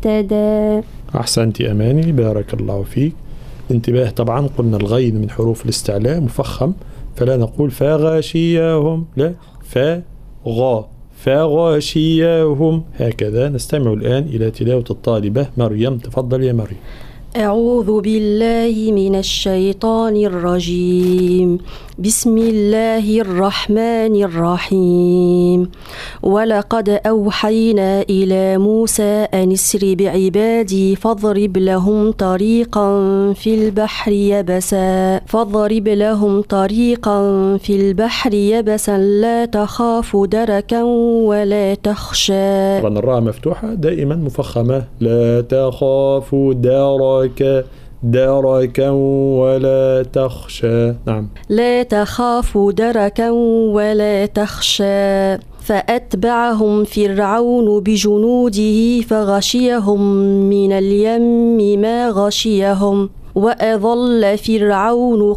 اهتدى. أحسنت أماني، بارك الله فيك. انتباه، طبعا قلنا الغين من حروف الاستعلاء مفخم، فلا نقول فغاشياهم، لا، فغاشياهم، هكذا. نستمع الآن إلى تلاوة الطالبة مريم. تفضل يا مريم. أعوذ بالله من الشيطان الرجيم. بسم الله الرحمن الرحيم. ولقد أوحينا إلى موسى أن اسر بعبادي فاضرب لهم طريقا في البحر يبسا لا تخاف دركا ولا تخشى. طبعا الراء مفتوحة دائما مفخمة، لا تخاف دركا ولا تخشى. نعم، لا تخاف دركا ولا تخشى. فأتبعهم فرعون بجنوده فغشيهم من اليم ما غشيهم وأضل فرعون